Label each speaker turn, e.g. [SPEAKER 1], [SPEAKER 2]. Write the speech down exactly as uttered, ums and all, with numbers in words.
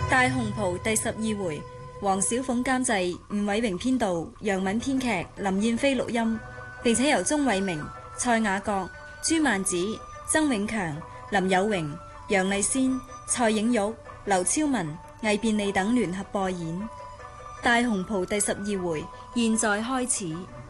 [SPEAKER 1] 大紅袍第十二回，黃小鳳監製，吳偉榮編導，楊敏編劇，林燕飛錄音，並且由鍾偉明、蔡雅閣、朱曼子、曾永強、林有榮、楊麗仙、蔡影玉、劉超文、魏便利等聯合播演。大紅袍第十二回，現在開始。